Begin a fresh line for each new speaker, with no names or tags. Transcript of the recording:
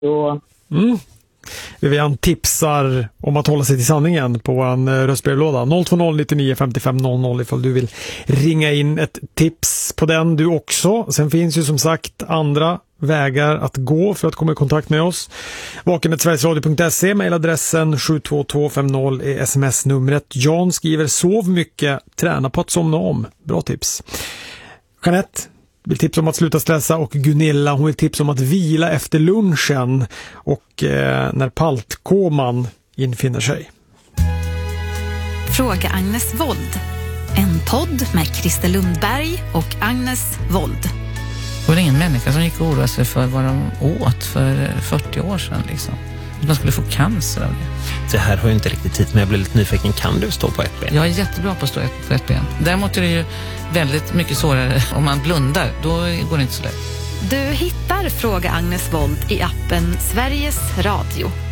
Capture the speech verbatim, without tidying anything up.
Så...
Mm. Vivian tipsar om att hålla sig till sanningen på en röstbrevlåda. noll två noll nittionio femtiofem noll noll ifall du vill ringa in ett tips på den du också. Sen finns ju som sagt andra vägar att gå för att komma i kontakt med oss. vaken snabel-a sverigesradio punkt se, mejladressen sju två två fem noll är sms-numret. Jan skriver: sov mycket, träna på att somna om. Bra tips. Jeanette vill tipsa om att sluta stressa, och Gunilla, hon vill tipsa om att vila efter lunchen och eh, när paltkoman infinner sig.
Fråga Agnes Wold. En podd med Christer Lundberg och Agnes Wold.
Det var ingen människa som gick och oroade sig för vad de åt för fyrtio år sedan liksom. Att man skulle få cancer av det.
Det här har ju inte riktigt tid, men jag blir lite nyfiken. Kan du stå på ett ben?
Jag är jättebra på att stå på ett ben. Däremot är det ju väldigt mycket svårare om man blundar. Då går det inte så lätt.
Du hittar Fråga Agnes Wold i appen Sveriges Radio.